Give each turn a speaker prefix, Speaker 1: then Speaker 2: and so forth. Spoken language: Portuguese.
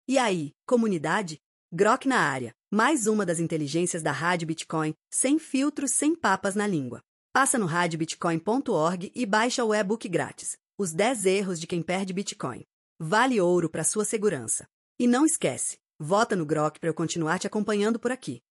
Speaker 1: E aí, comunidade? Grok na área, mais uma das inteligências da Rádio Bitcoin, sem filtros, sem papas na língua. Passa no radiobitcoin.org e baixa o e-book grátis. Os 10 erros de quem perde Bitcoin. Vale ouro para sua segurança. E não esquece, vota no Grok para eu continuar te acompanhando por aqui.